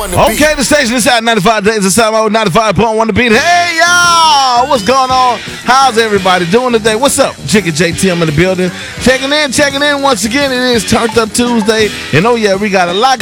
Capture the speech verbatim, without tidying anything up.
Okay, the station is at ninety-five days of summer, ninety-five point one the beat. Hey, y'all, what's going on? How's everybody doing today? What's up? Chicken J T, I'm in the building. Checking in, checking in once again. It is Turned Up Tuesday. And oh, yeah, we got a lot